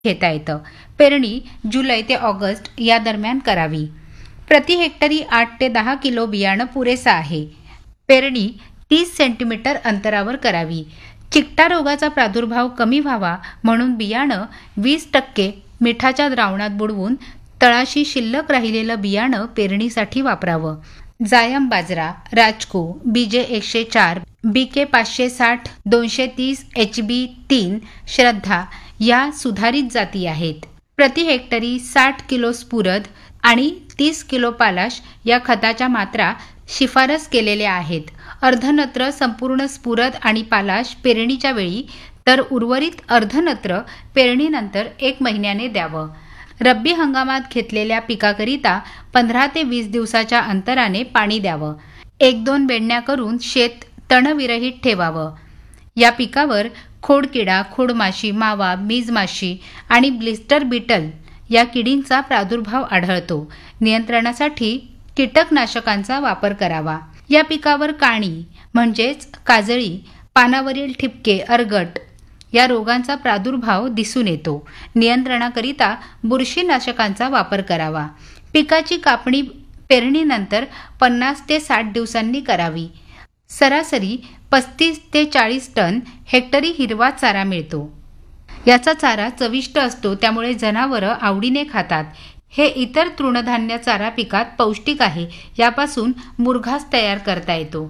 घेता येतं. पेरणी जुलै ते ऑगस्ट या दरम्यान करावी. प्रति हेक्टरी 8 ते 10 किलो बियाणं पुरेसं आहे. पेरणी 30 सेंटीमीटर अंतरावर करावी. चिकटा रोगाचा प्रादुर्भाव कमी व्हावा म्हणून बियाणं 20% मिठाच्या द्रावणात बुडवून तळाशी शिल्लक राहिलेलं बियाणं पेरणीसाठी वापरावं. जायम बाजरा, राजको, बीजे 104, बीके 560, 230, HB3, श्रद्धा या सुधारित जाती आहेत. प्रति हेक्टरी 60 किलो स्फुरद आणि 30 किलो पालाश या खताच्या मात्रा शिफारस केलेल्या आहेत. अर्धनत्र संपूर्ण स्फुरद आणि पालाश पेरणीच्या वेळी तर उर्वरित अर्धनत्र पेरणीनंतर 1 महिन्याने द्यावं. रब्बी हंगामात घेतलेल्या पिकाकरिता 15 ते 20 दिवसाच्या अंतराने पाणी द्यावं. 1-2 बेडण्या करून शेत तणविरहित ठेवावं. या पिकावर खोडकिडा, खोडमाशी, मावा, बीजमाशी आणि ब्लिस्टर बीटल या किडींचा प्रादुर्भाव आढळतो. नियंत्रणासाठी कीटकनाशकांचा वापर करावा. या पिकावर काणी म्हणजेच काजळी, पानावरील ठिपके, अर्गट या रोगांचा प्रादुर्भाव दिसून येतो. नियंत्रणाकरिता बुरशीनाशकांचा वापर करावा. पिकाची कापणी पेरणीनंतर 50 ते 60 दिवसांनी करावी. सरासरी 35 ते 40 टन हेक्टरी हिरवा चारा मिळतो. याचा चारा चविष्ट असतो, त्यामुळे जनावरं आवडीने खातात. हे इतर तृणधान्य चारा पिकात पौष्टिक आहे. यापासून मुरघास तयार करता येतो.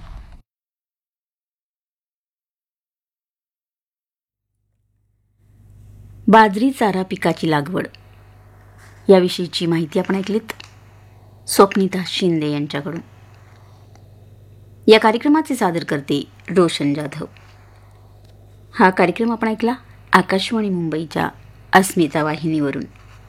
बाजरी चारा पिकाची लागवड याविषयीची माहिती आपण ऐकलीत स्वप्निता शिंदे यांच्याकडून. या कार्यक्रमाचे सादर करते रोशन जाधव. हा कार्यक्रम आपण ऐकला आकाशवाणी मुंबईच्या अस्मिता वाहिनीवरून.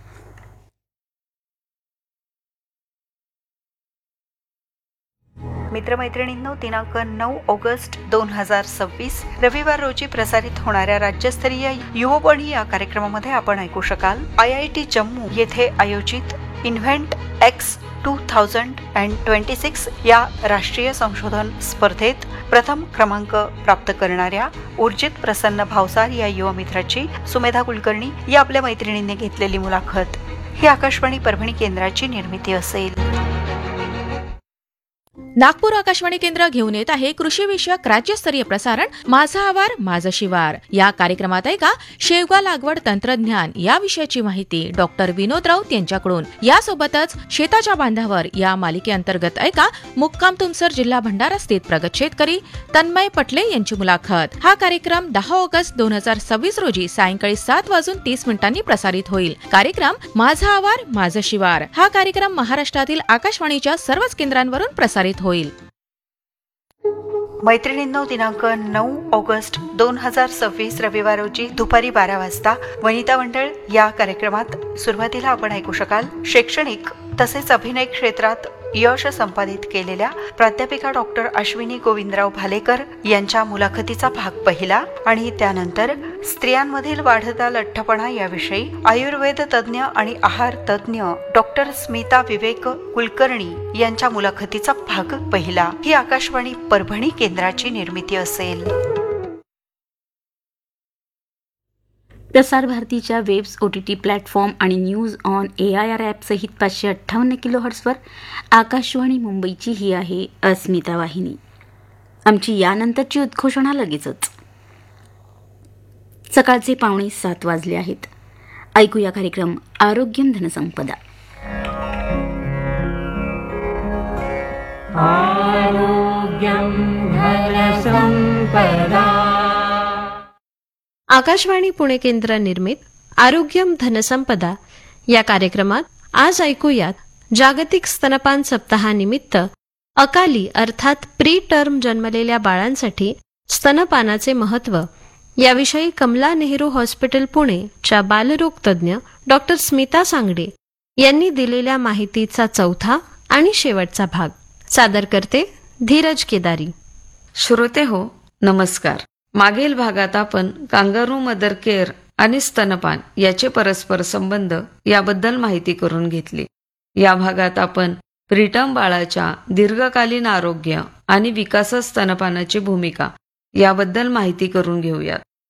मित्रमैत्रिणींनो, दिनांक 9 ऑगस्ट 2026 रविवार रोजी प्रसारित होणाऱ्या राज्यस्तरीय युववाणी या कार्यक्रमामध्ये आपण ऐकू शकाल IIT जम्मू येथे आयोजित इन्व्हेंट एक्स 2026 या राष्ट्रीय संशोधन स्पर्धेत प्रथम क्रमांक प्राप्त करणाऱ्या उर्जित प्रसन्न भावसार या युवा मित्राची सुमेधा कुलकर्णी या आपल्या मैत्रिणींनी घेतलेली मुलाखत ही आकाशवाणी परभणी केंद्राची निर्मिती असेल. नागपूर आकाशवाणी केंद्र घेऊन येत आहे कृषी विषयक राज्यस्तरीय प्रसारण माझा आवार माझं शिवार. या कार्यक्रमात ऐका शेवगा लागवड तंत्रज्ञान या विषयाची माहिती डॉक्टर विनोद राऊत यांच्याकडून. यासोबतच शेताच्या बांधावर या मालिकेअंतर्गत ऐका मुक्काम तुमसर जिल्हा भंडारा स्थित प्रगत शेतकरी तन्मय पटले यांची मुलाखत. हा कार्यक्रम 10 ऑगस्ट 2026 रोजी सायंकाळी 7:30 प्रसारित होईल. कार्यक्रम माझा आवार माझं शिवार हा कार्यक्रम महाराष्ट्रातील आकाशवाणीच्या सर्वच केंद्रांवरून प्रसारित होईल. मैत्रिणींनो, दिनांक 9 ऑगस्ट 2026 रविवार रोजी दुपारी 12 वाजता वनिता मंडळ या कार्यक्रमात सुरुवातीला आपण ऐकू शकाल शैक्षणिक तसेच अभिनय क्षेत्रात यश संपादित केलेल्या प्राध्यापिका डॉक्टर अश्विनी गोविंदराव भालेकर यांच्या मुलाखतीचा भाग पहिला आणि त्यानंतर स्त्रियांमधील वाढता लठ्ठपणा याविषयी आयुर्वेद तज्ज्ञ आणि आहार तज्ज्ञ डॉक्टर स्मिता विवेक कुलकर्णी यांच्या मुलाखतीचा भाग पहिला. ही आकाशवाणी परभणी केंद्राची निर्मिती असेल. प्रसार भारतीच्या वेब्स OTT प्लॅटफॉर्म आणि न्यूज ऑन AIR ॲप सहित 558 किलोहर्ट्झवर आकाशवाणी मुंबईची ही आहे अस्मिता वाहिनी. आमची यानंतरची उद्घोषणा लगेचच. सकाळचे 6:45 वाजले आहेत. ऐकूया कार्यक्रम आरोग्यम धनसंपदा. आरोग्यम धनसंपदा. आकाशवाणी पुणे केंद्र निर्मित आरोग्यम धनसंपदा या कार्यक्रमात आज ऐकूयात जागतिक स्तनपान सप्ताहानिमित्त अकाली अर्थात प्री टर्म जन्मलेल्या बाळांसाठी स्तनपानाचे महत्त्व याविषयी कमला नेहरू हॉस्पिटल पुणेच्या बालरोग तज्ज्ञ डॉक्टर स्मिता सांगडे यांनी दिलेल्या माहितीचा चौथा आणि शेवटचा भाग. सादर करते धीरज केदारी. श्रोते हो, नमस्कार. मागील भागात आपण कांगारू मदर केअर आणि स्तनपान याचे परस्पर संबंध याबद्दल माहिती करून घेतली. या भागात आपण प्रीटर्म बाळाच्या दीर्घकालीन आरोग्य आणि विकासात स्तनपानाची भूमिका याबद्दल माहिती करून घेऊयात.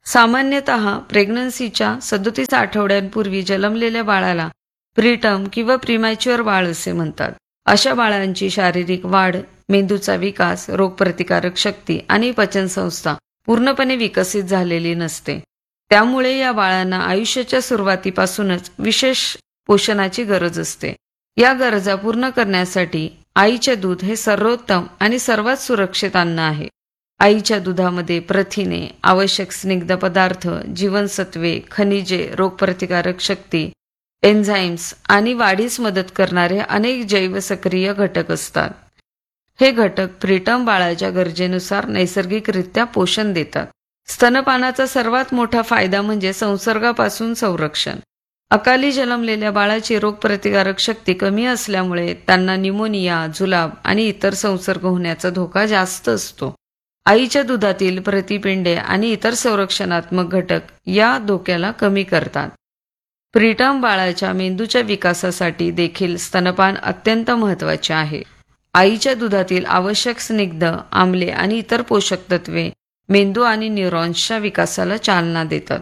सामान्यतः प्रेग्नन्सीच्या 37 आठवड्यांपूर्वी जन्मलेल्या बाळाला प्रीटर्म किंवा प्रीमॅच्युअर बाळ असे म्हणतात. अशा बाळांची शारीरिक वाढ, मेंदूचा विकास, रोगप्रतिकारक शक्ती आणि पचनसंस्था पूर्णपणे विकसित झालेली नसते. त्यामुळे या बाळांना आयुष्याच्या सुरुवातीपासूनच विशेष पोषणाची गरज असते. या गरजा पूर्ण करण्यासाठी आईचे दूध हे सर्वोत्तम आणि सर्वात सुरक्षित अन्न आहे. आईच्या दुधामध्ये प्रथिने, आवश्यक स्निग्ध पदार्थ, जीवनसत्वे, खनिजे, रोगप्रतिकारक शक्ती, एन्झाईम्स आणि वाढीस मदत करणारे अनेक जैवसक्रिय घटक असतात. हे घटक प्रीटर्म बाळाच्या गरजेनुसार नैसर्गिकरित्या पोषण देतात. स्तनपानाचा सर्वात मोठा फायदा म्हणजे संसर्गापासून संरक्षण. अकाली जन्मलेल्या बाळाची रोगप्रतिकारक शक्ती कमी असल्यामुळे त्यांना न्यूमोनिया, जुलाब आणि इतर संसर्ग होण्याचा धोका जास्त असतो. आईच्या दुधातील प्रतिपिंडे आणि इतर संरक्षणात्मक घटक या धोक्याला कमी करतात. प्रीटर्म बाळाच्या मेंदूच्या विकासासाठी देखील स्तनपान अत्यंत महत्त्वाचे आहे. आईच्या दुधातील आवश्यक स्निग्ध, आम्ले आणि इतर पोषक तत्वे मेंदू आणि न्यूरॉन्सच्या विकासाला चालना देतात.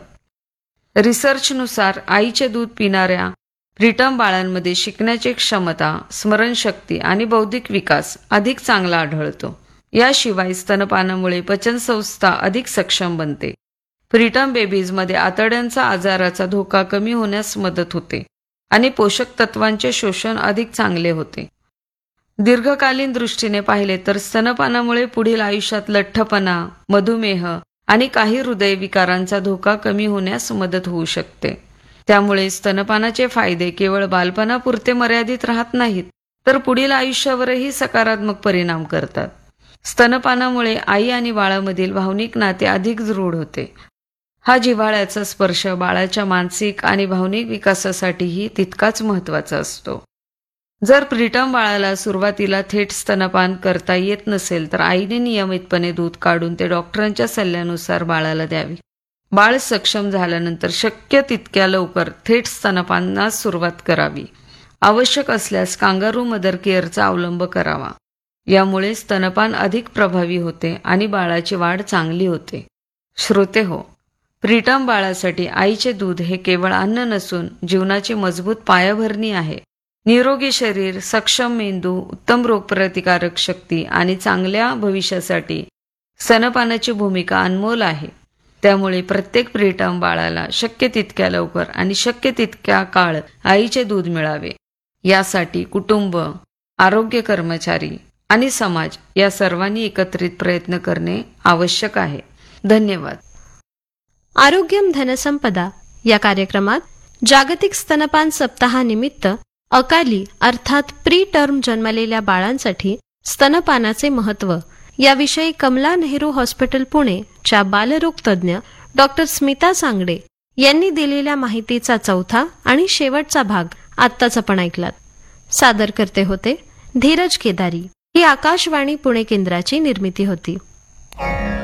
रिसर्चनुसार आईचे दूध पिणाऱ्या प्रीटर्म बाळांमध्ये शिकण्याची क्षमता, स्मरणशक्ती आणि बौद्धिक विकास अधिक चांगला आढळतो. याशिवाय स्तनपानामुळे पचनसंस्था अधिक सक्षम बनते. प्रीटर्म बेबीजमध्ये आतड्यांचा आजाराचा धोका कमी होण्यास मदत होते आणि पोषक तत्वांचे शोषण अधिक चांगले होते. दीर्घकालीन दृष्टीने पाहिले तर स्तनपानामुळे पुढील आयुष्यात लठ्ठपणा, मधुमेह आणि काही हृदयविकारांचा धोका कमी होण्यास मदत होऊ शकते. त्यामुळे स्तनपानाचे फायदे केवळ बालपणापुरते मर्यादित राहत नाहीत, तर पुढील आयुष्यावरही सकारात्मक परिणाम करतात. स्तनपानामुळे आई आणि बाळामधील भावनिक नाते अधिक दृढ होते. हा जिव्हाळ्याचा स्पर्श बाळाच्या मानसिक आणि भावनिक विकासासाठीही तितकाच महत्त्वाचा असतो. जर प्रीटर्म बाळाला सुरुवातीला थेट स्तनपान करता येत नसेल तर आईने नियमितपणे दूध काढून ते डॉक्टरांच्या सल्ल्यानुसार बाळाला द्यावे. बाळ सक्षम झाल्यानंतर शक्य तितक्या लवकर थेट स्तनपानास सुरुवात करावी. आवश्यक असल्यास कांगारू मदर केअरचा अवलंब करावा. यामुळे स्तनपान अधिक प्रभावी होते आणि बाळाची वाढ चांगली होते. श्रोतेहो, प्रीटर्म बाळासाठी आईचे दूध हे केवळ अन्न नसून जीवनाची मजबूत पायाभरणी आहे. निरोगी शरीर, सक्षम मेंदू, उत्तम रोगप्रतिकारक शक्ती आणि चांगल्या भविष्यासाठी स्तनपानाची भूमिका अनमोल आहे. त्यामुळे प्रत्येक प्रीटर्म बाळाला शक्य तितक्या लवकर आणि शक्य तितक्या काळ आईचे दूध मिळावे, यासाठी कुटुंब, आरोग्य कर्मचारी आणि समाज या सर्वांनी एकत्रित प्रयत्न करणे आवश्यक आहे. धन्यवाद. आरोग्यम धनसंपदा या कार्यक्रमात जागतिक स्तनपान सप्ताहानिमित्त अकाली अर्थात प्री टर्म जन्मलेल्या बाळांसाठी स्तनपानाचे महत्त्व याविषयी कमला नेहरू हॉस्पिटल पुणे च्या बालरोग तज्ज्ञ डॉक्टर स्मिता सांगडे यांनी दिलेल्या माहितीचा चौथा आणि शेवटचा भाग आत्ताच आपण ऐकलात. सादर करते होते धीरज केदारी. ही आकाशवाणी पुणे केंद्राची निर्मिती होती.